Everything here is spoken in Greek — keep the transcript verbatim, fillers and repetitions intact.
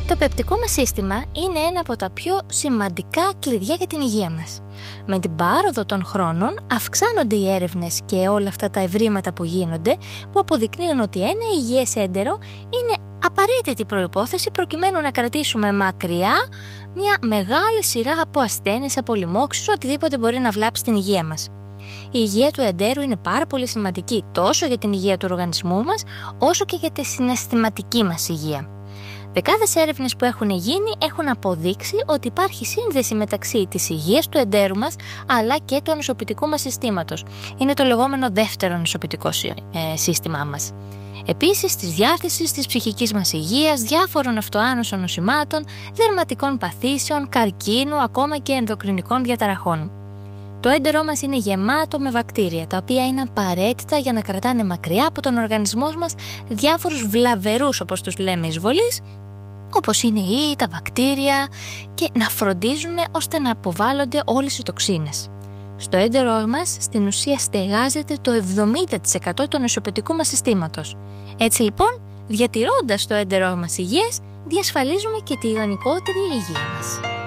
Το πεπτικό μας σύστημα είναι ένα από τα πιο σημαντικά κλειδιά για την υγεία μας. Με την πάροδο των χρόνων αυξάνονται οι έρευνες και όλα αυτά τα ευρήματα που γίνονται, που αποδεικνύουν ότι ένα υγιές έντερο είναι απαραίτητη προϋπόθεση προκειμένου να κρατήσουμε μακριά μια μεγάλη σειρά από ασθένειες, από λοιμώξεις, οτιδήποτε μπορεί να βλάψει την υγεία μας. Η υγεία του εντέρου είναι πάρα πολύ σημαντική τόσο για την υγεία του οργανισμού μας, όσο και για τη συναισθηματική μας υγεία. Δεκάδες έρευνες που έχουν γίνει έχουν αποδείξει ότι υπάρχει σύνδεση μεταξύ της υγείας του εντέρου μας αλλά και του νοσοποιητικού μας συστήματος. Είναι το λεγόμενο δεύτερο νοσοποιητικό σύστημά μας. Επίσης, της διάθεσης της ψυχικής μας υγείας, διάφορων αυτοάνωσων νοσημάτων, δερματικών παθήσεων, καρκίνου, ακόμα και ενδοκρινικών διαταραχών. Το έντερό μας είναι γεμάτο με βακτήρια, τα οποία είναι απαραίτητα για να κρατάνε μακριά από τον οργανισμό μας διάφορους βλαβερούς, όπως τους λέμε, εισβολείς, όπως είναι οι τα βακτήρια, και να φροντίζουν ώστε να αποβάλλονται όλες οι τοξίνες. Στο έντερό μας, στην ουσία, στεγάζεται το εβδομήντα τοις εκατό του νοσοποιητικού μας συστήματος. Έτσι λοιπόν, διατηρώντας το έντερό μας υγιές, διασφαλίζουμε και τη γενικότερη υγεία μας.